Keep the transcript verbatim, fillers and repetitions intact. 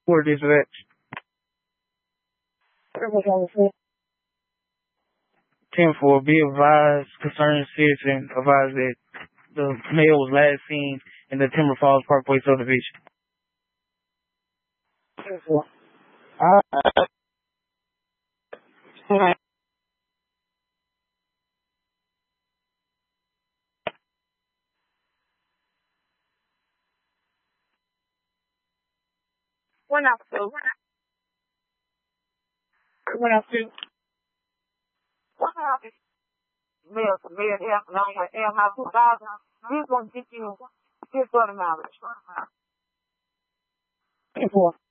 For dispatch. ten four, be advised, concerned citizen advised that the male was last seen in the Timber Falls Parkway subdivision. ten four. Alright. Alright. One out two. One out two. One out two. Male to male, L, L, L, two thousand. We're going to get you fifty mileage. ten four.